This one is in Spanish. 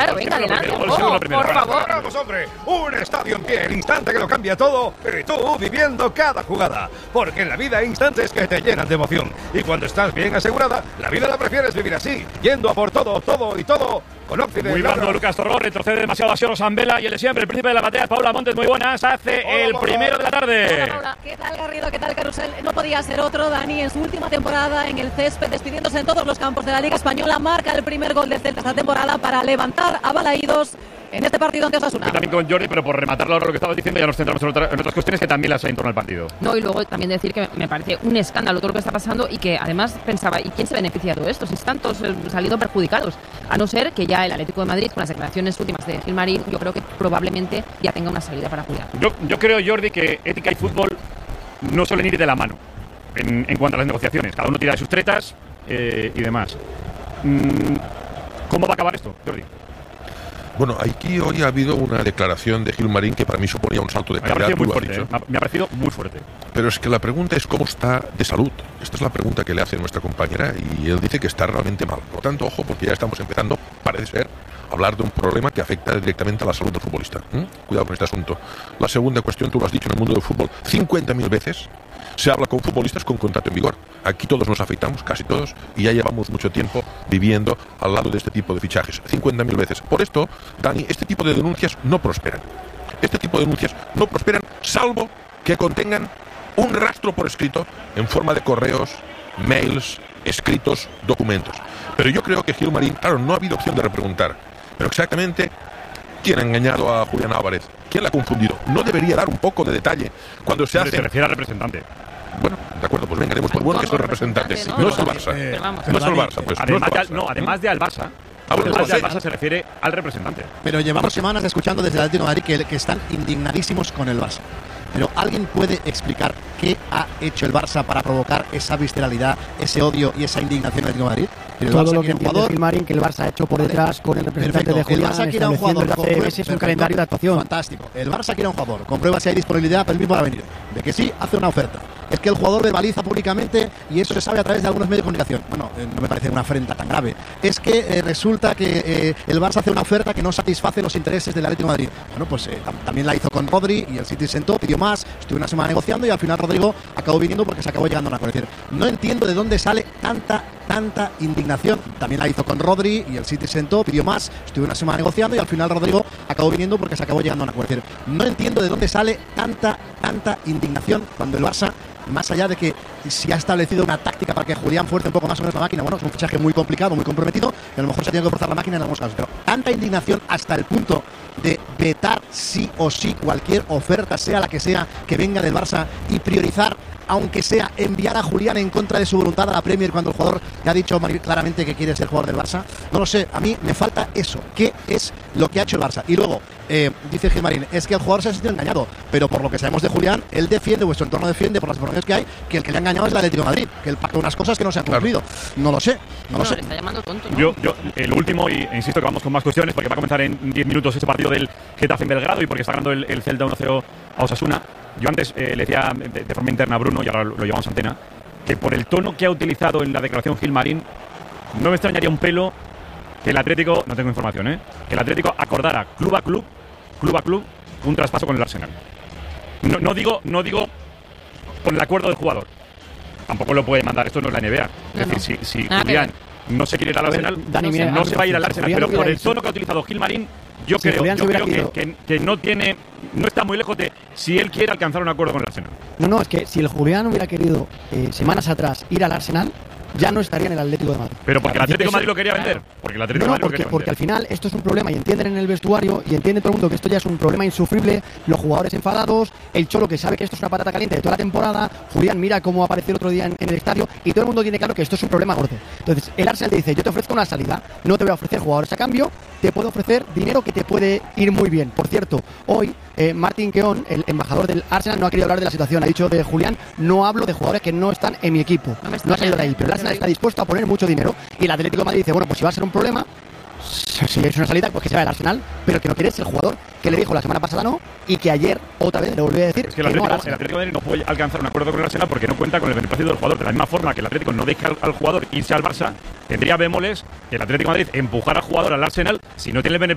Claro, venga, adelante, por favor. Vamos, hombre, un estadio en pie, el instante que lo cambia todo, y tú viviendo cada jugada. Porque en la vida hay instantes que te llenan de emoción. Y cuando estás bien asegurada, la vida la prefieres vivir así, yendo a por todo y todo. Muy blando Lucas Torgón, retrocede demasiado a Sioro Sambela y el de siempre, el príncipe de la batea, Paula Montes, muy buenas, hace el primero de la tarde. Hola, Paula. ¿Qué tal, Garrido? ¿Qué tal, Carrusel? No podía ser otro. Dani, en su última temporada en el césped, despidiéndose en todos los campos de la Liga Española, marca el primer gol del Celta esta temporada para levantar a Balaídos en este partido ante Osasuna. Yo también con Jordi, pero por rematarlo ahora lo que estabas diciendo, ya nos centramos en otras cuestiones que también las hay en torno al partido. No, y luego también decir que me parece un escándalo todo lo que está pasando y que además pensaba, ¿y quién se beneficia de todo esto? Si están todos saliendo perjudicados. A no ser que ya el Atlético de Madrid, con las declaraciones últimas de Gilmarín, yo creo que probablemente ya tenga una salida para Julián. Yo creo, Jordi, que ética y fútbol no suelen ir de la mano en cuanto a las negociaciones. Cada uno tira de sus tretas y demás. ¿Cómo va a acabar esto, Jordi? Bueno, aquí hoy ha habido una declaración de Gilmarín que para mí suponía un salto de calidad. Me ha parecido muy fuerte. Pero es que la pregunta es cómo está de salud. Esta es la pregunta que le hace nuestra compañera y él dice que está realmente mal. Por lo tanto, ojo, porque ya estamos empezando, parece ser, a hablar de un problema que afecta directamente a la salud del futbolista. Cuidado con este asunto. La segunda cuestión, tú lo has dicho, en el mundo del fútbol 50.000 veces se habla con futbolistas con contrato en vigor. Aquí todos nos afeitamos, casi todos, y ya llevamos mucho tiempo viviendo al lado de este tipo de fichajes. 50.000 veces. Por esto, Dani, este tipo de denuncias no prosperan. Este tipo de denuncias no prosperan, salvo que contengan un rastro por escrito en forma de correos, mails, escritos, documentos. Pero yo creo que Gilmarín, claro, no ha habido opción de repreguntar. Pero exactamente, ¿quién ha engañado a Julián Álvarez? ¿Quién la ha confundido? ¿No debería dar un poco de detalle cuando se hace? Se refiere al representante. Bueno, de acuerdo, pues venga, demos por bueno que es el representante. No es el Barça. No es el Barça, pues. Además de al Barça. Además de al Barça se refiere al representante. Pero llevamos semanas escuchando desde el Atlético de Madrid que están indignadísimos con el Barça. Pero ¿alguien puede explicar qué ha hecho el Barça para provocar esa visceralidad, ese odio y esa indignación del Atlético de Madrid? Todo lo que entiende Gilmarín que el Barça ha hecho por detrás con el representante de Julián, el Barça quiere un jugador desde hace meses un calendario de actuación. Fantástico. El Barça quiere un jugador, comprueba si hay disponibilidad para el mismo para venir. De que sí, hace una oferta. Es que el jugador verbaliza públicamente y eso se sabe a través de algunos medios de comunicación. Bueno, no me parece una afrenta tan grave. Es que resulta que el Barça hace una oferta que no satisface los intereses del Atlético de Madrid. Bueno, pues también la hizo con Rodri y el City sentó, pidió más, estuvo una semana negociando y al final Rodrigo acabó viniendo porque se acabó llegando a un acuerdo. No entiendo de dónde sale tanta indignación. También la hizo con Rodri y el City sentó, pidió más, estuvo una semana negociando y al final Rodrigo acabó viniendo porque se acabó llegando a un acuerdo. No entiendo de dónde sale tanta indignación cuando el Barça, más allá de que si ha establecido una táctica para que Julián fuerte un poco más o menos la máquina, bueno, es un fichaje muy complicado, muy comprometido, y a lo mejor se tiene que forzar la máquina en algunos casos, pero tanta indignación hasta el punto de vetar sí o sí cualquier oferta, sea la que sea, que venga del Barça y priorizar, aunque sea enviar a Julián en contra de su voluntad a la Premier cuando el jugador ya ha dicho claramente que quiere ser jugador del Barça. No lo sé, a mí me falta eso. ¿Qué es lo que ha hecho el Barça? Y luego, dice Gilmarín, es que el jugador se ha sentido engañado, pero por lo que sabemos de Julián, él defiende, vuestro entorno defiende, por las informaciones que hay, que el que le ha engañado es el Atlético de Madrid, que él pactó unas cosas que no se han cumplido. No lo sé. Le está llamando tonto, ¿no? Yo el último, y insisto que vamos con más cuestiones, porque va a comenzar en 10 minutos ese partido del Getafe en Belgrado y porque está ganando el Celta 1-0 a Osasuna. Yo antes le decía de forma interna a Bruno, y ahora lo llevamos a antena, que por el tono que ha utilizado en la declaración Gilmarín, no me extrañaría un pelo que el Atlético, no tengo información, que el Atlético acordara club a club, un traspaso con el Arsenal. No digo con el acuerdo del jugador. Tampoco lo puede mandar, esto no es la NBA. Es decir, si Julián no se quiere ir al Arsenal, no se va a ir al Arsenal, pero por el tono que ha utilizado Gilmarín, yo creo que no está muy lejos de si él quiere alcanzar un acuerdo con el Arsenal. No, es que si el Julián hubiera querido semanas atrás ir al Arsenal, ya no estaría en el Atlético de Madrid. Pero porque el Atlético de Madrid lo quería vender. Porque al final esto es un problema y entienden en el vestuario y entiende todo el mundo que esto ya es un problema insufrible. Los jugadores enfadados, el Cholo que sabe que esto es una patata caliente de toda la temporada, Julián mira cómo apareció el otro día en el estadio y todo el mundo tiene claro que esto es un problema gordo. Entonces el Arsenal te dice, yo te ofrezco una salida, no te voy a ofrecer jugadores a cambio, te puedo ofrecer dinero que te puede ir muy bien. Por cierto, hoy Martin Keown, el embajador del Arsenal, no ha querido hablar de la situación. Ha dicho de Julián, no hablo de jugadores que no están en mi equipo. No ha salido de ahí, pero el Arsenal está dispuesto a poner mucho dinero y el Atlético de Madrid dice, bueno, pues si va a ser un problema, si es una salida, pues que se vaya al Arsenal, pero que no quiere es el jugador que le dijo la semana pasada no y que ayer otra vez le volvió a decir es que el Atlético de Madrid no puede alcanzar un acuerdo con el Arsenal porque no cuenta con el beneplácito del jugador. De la misma forma que el Atlético no deja al jugador irse al Barça, tendría bemoles que el Atlético de Madrid empujar al jugador al Arsenal si no tiene el